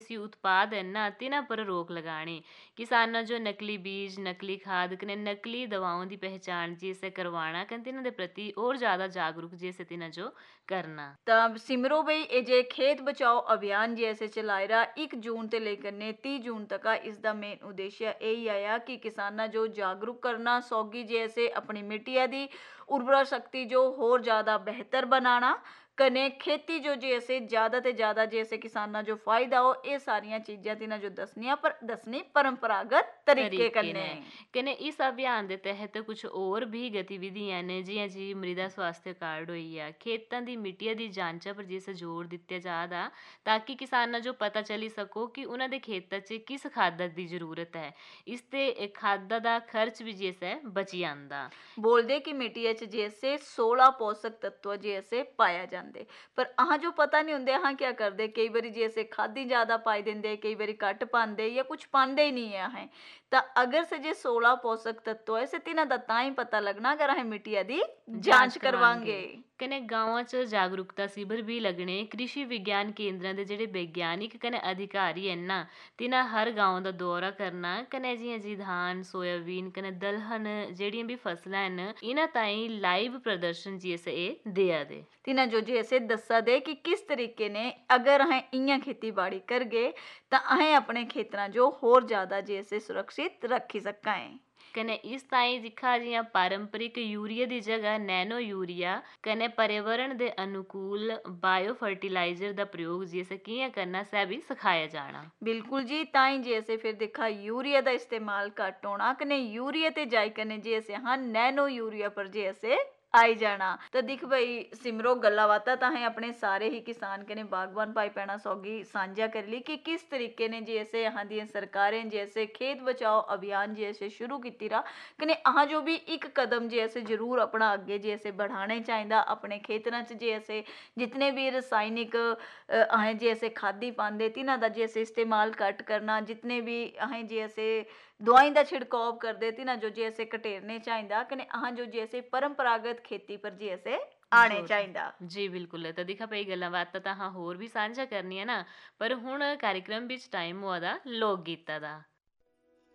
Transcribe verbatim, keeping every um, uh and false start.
कृषि उत्पाद इन्ना तिन्हां पर रोक लगानी। किसानां जो नकली बीज, नकली खाद कने नकली दवाओं की पहचान जिसे करवाना कने तिन्हां दे प्रति और ज़्यादा जागरूक जिसे तिन्हां जो करना। ਤਾਂ ਸਿਮਰੋ ਬਈ ਇਹ ਜੇ ਖੇਤ ਬਚਾਓ ਅਭਿयान जैसे चलाए रहा एक जून से लेकर ने तीस जून तक का इसका मेन उद्देश्य यही आया कि किसाना जो जागरूक करना सौगी जैसे अपनी मिट्टिया दी उर्वरा शक्ति जो होर ज़्यादा बेहतर बनाना कने खेती जो जैसे ज़्यादा ते ज़्यादा जैसे किसाना जो फायदा हो ये सारिया चीज़ां तिन्हां जो दसनिया पर दसनी परंपरागत तरीके तरीके कन्ने। ने कने इस अभियान के तहत कुछ और भी गतिविधियां ने जियां जी मृदा स्वास्थ्य कार्ड होई आ खेतां दी मिट्टिया दी ਜਾਂਚਾਂ पर जिस जोर दित्ते जादा ताकि किसानां जो पता चली सको कि उन्हां दे खेतां 'ਚ किस खादा दी जरूरत है। इस ते खादा दा खर्च भी जिस है बची आंदा। बोलते कि मिट्टिया च जैसे सोलह पोषक तत्व जैसे पाया जाता पर अहां जो पता नहीं होंगे अहां क्या करते कई बार जैसे खादी ज्यादा पाई देंगे कई बार घट पाते या कुछ पाते ही नहीं है अहें तो अगर से जे सोलह पोषक तत्व है से तिन्हां दा तां ही पता लगना अगर अहें मिट्टिया दी जांच करवांगे। कने गांवां च जागरूकता शिविर भी लगने कृषि विज्ञान केंद्रां दे जेहड़े वैज्ञानिक कने अधिकारी हैं ना तिन्हां हर गांव दा दौरा करना कने जियां जी धान सोयाबीन कने दलहन जेहड़ियां भी फसलां हैं इन्हां ताईं लाइव प्रदर्शन जिस ए देआ दे तिन्हां जो जैसे दसा दे कि किस तरीके ने अगर अहें इयां खेतीबाड़ी करगे तो अहें अपने खेतरां जो होर ज्यादा जैसे सुरक्षित रखी सका है। कने इस ताईं दिखा जियां पारंपरिक यूरिया दी जगह नैनो यूरिया कने पर्यावरण दे अनुकूल बायो फर्टिलाइजर दा प्रयोग जिसे कियां करना सह भी सिखाया जाना। बिल्कुल जी ताई जैसे फिर देखा यूरिया का इस्तेमाल घट होना कने यूरिया ते जाई कने जैसे हाँ नैनो यूरिया पर जैसे आई जाना। तो दिख भाई सिमरो गल्ला बातां तां है अपने सारे ही किसान कने बागवान भाई भैणा सौगी साझा कर ली कि किस तरीके ने जैसे यहाँ दी सरकारें जैसे खेत बचाओ अभियान जैसे शुरू की रहा कने अहाँ जो भी एक कदम जैसे जरूर अपना अगे जैसे बढ़ाने चाहिए अपने खेतरां च जैसे जितने भी रासायनिक अहें जैसे खादी पाते तिन्हां दा जैसे इस्तेमाल घट करना जितने भी अहें जैसे दवाई का छिड़काव करते तिन्हां जो जैसे घटेरने चाहिए कने अहाँ जो जैसे परंपरागत खेती पर जैसे आने चाहिए। जी बिल्कुल तो दिखा पई गल्लां बातां तां हाँ होर भी साझा करनी है ना पर हुण कार्यक्रम विच टाइम होआ दा लोक गीतां दा।